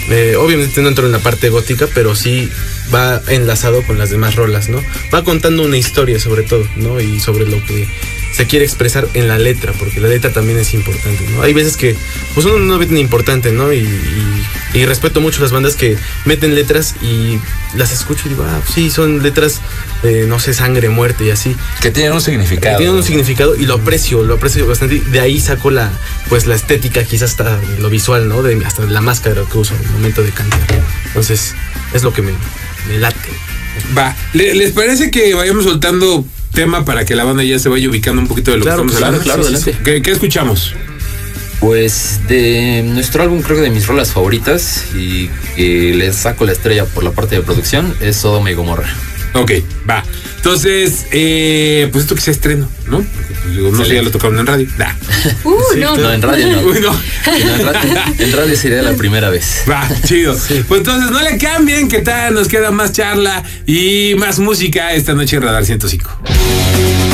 Obviamente no entro en la parte gótica, pero sí va enlazado con las demás rolas, ¿no? Va contando una historia sobre todo, ¿no? Y sobre lo que se quiere expresar en la letra, porque la letra también es importante, ¿no? Hay veces que pues uno no ve tan importante, ¿no? Y respeto mucho las bandas que meten letras y las escucho y digo, sí, son letras de, no sé, sangre, muerte y así. Que tienen un significado. Tienen un significado y lo aprecio bastante. De ahí saco la estética, quizás hasta lo visual, ¿no? Hasta la máscara que uso en el momento de cantar. Entonces, es lo que me late. Va, ¿les parece que vayamos soltando tema para que la banda ya se vaya ubicando un poquito de lo que estamos hablando? Claro, adelante. ¿Qué escuchamos? Pues de nuestro álbum, creo que de mis rolas favoritas y que les saco la estrella por la parte de producción es Sodoma y Gomorra. Ok, va. Entonces, pues esto que sea estreno, ¿no? Digo, no sé, ya lo tocaron en radio. Nah. No, en radio no. Uy, no. En radio sería la primera vez. Va, chido. Sí. Pues entonces no le cambien, que tal, nos queda más charla y más música esta noche en Radar 105.